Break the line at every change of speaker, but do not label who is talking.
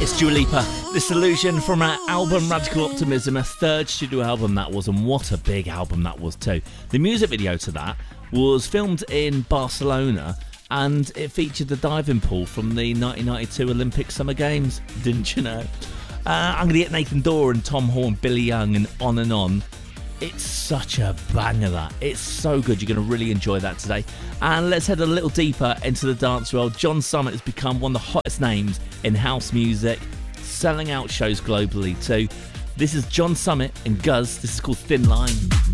It's Dua Lipa, Disillusion, from her album Radical Optimism, a third studio album that was, and what a big album that was too. The music video to that was filmed in Barcelona, and it featured the diving pool from the 1992 Olympic Summer Games. Didn't you know? I'm going to get Nathan Dorr and Tom Horn, Billy Young, and on. It's such a banger, that. It's so good. You're going to really enjoy that today. And let's head a little deeper into the dance world. John Summit has become one of the hottest names in house music, selling out shows globally too. This is John Summit and Guz. This is called Thin Line.